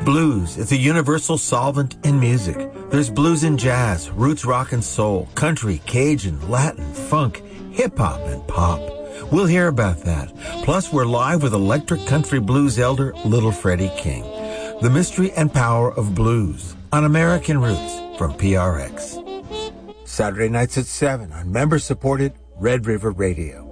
Blues is a universal solvent in music. There's blues in jazz, roots rock and soul, country, Cajun, Latin, funk, hip-hop, and pop. We'll hear about that. Plus, we're live with electric country blues elder Little Freddie King. The mystery and power of blues on American Roots from PRX. Saturday nights at 7 on member-supported Red River Radio.